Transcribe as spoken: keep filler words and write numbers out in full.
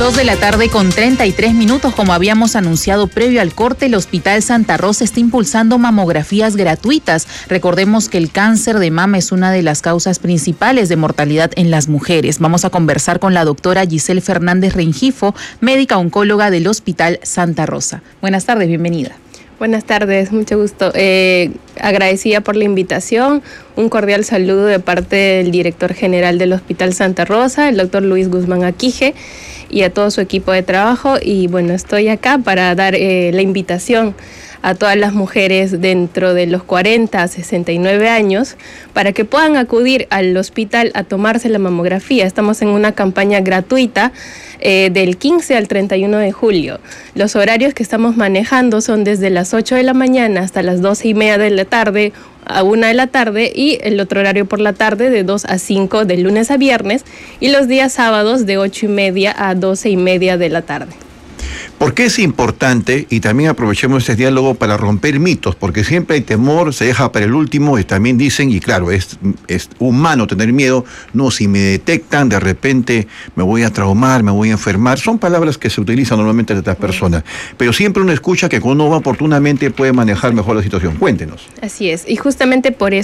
Dos de la tarde con treinta y tres minutos, como habíamos anunciado previo al corte, el Hospital Santa Rosa está impulsando mamografías gratuitas. Recordemos que el cáncer de mama es una de las causas principales de mortalidad en las mujeres. Vamos a conversar con la doctora Giselle Fernández Rengifo, médica oncóloga del Hospital Santa Rosa. Buenas tardes, bienvenida. Buenas tardes, mucho gusto. Eh, agradecida por la invitación. Un cordial saludo de parte del director general del Hospital Santa Rosa, el doctor Luis Guzmán Aquije, y a todo su equipo de trabajo. Y bueno, estoy acá para dar eh, la invitación a todas las mujeres dentro de los cuarenta a sesenta y nueve años para que puedan acudir al hospital a tomarse la mamografía. Estamos en una campaña gratuita eh, del quince al treinta y uno de julio. Los horarios que estamos manejando son desde las ocho de la mañana hasta las doce y media de la tarde, a una de la tarde, y el otro horario por la tarde de dos a cinco de lunes a viernes, y los días sábados de ocho y media a doce y media de la tarde. ¿Por qué es importante? Y también aprovechemos este diálogo para romper mitos, porque siempre hay temor, se deja para el último, y también dicen, y claro, es, es humano tener miedo, no, si me detectan, de repente me voy a traumar, me voy a enfermar. Son palabras que se utilizan normalmente de estas personas, pero siempre uno escucha que cuando uno va oportunamente puede manejar mejor la situación. Cuéntenos. Así es, y justamente por eso